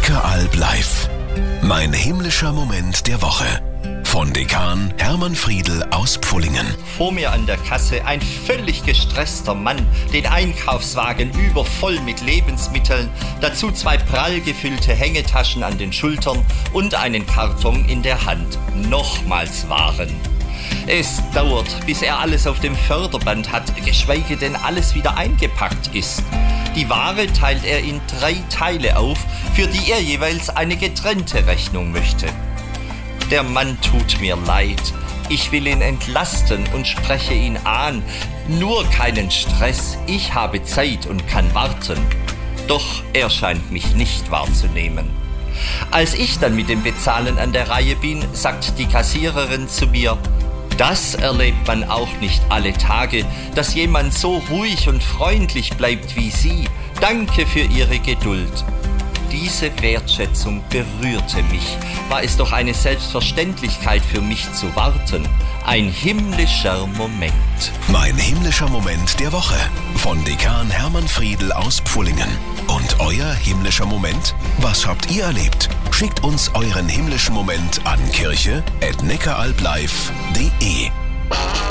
Neckaralb live. Mein himmlischer Moment der Woche. Von Dekan Hermann Friedl aus Pfullingen. Vor mir an der Kasse ein völlig gestresster Mann, den Einkaufswagen übervoll mit Lebensmitteln, dazu 2 prall gefüllte Hängetaschen an den Schultern und einen Karton in der Hand. Nochmals Waren. Es dauert, bis er alles auf dem Förderband hat, geschweige denn alles wieder eingepackt ist. Die Ware teilt er in 3 Teile auf, für die er jeweils eine getrennte Rechnung möchte. Der Mann tut mir leid. Ich will ihn entlasten und spreche ihn an. Nur keinen Stress, ich habe Zeit und kann warten. Doch er scheint mich nicht wahrzunehmen. Als ich dann mit dem Bezahlen an der Reihe bin, sagt die Kassiererin zu mir: Das erlebt man auch nicht alle Tage, dass jemand so ruhig und freundlich bleibt wie Sie. Danke für Ihre Geduld. Diese Wertschätzung berührte mich. War es doch eine Selbstverständlichkeit für mich zu warten. Ein himmlischer Moment. Mein himmlischer Moment der Woche. Von Dekan Hermann Friedl aus Pfullingen. Und euer himmlischer Moment? Was habt ihr erlebt? Schickt uns euren himmlischen Moment an kirche@neckaralblive.de.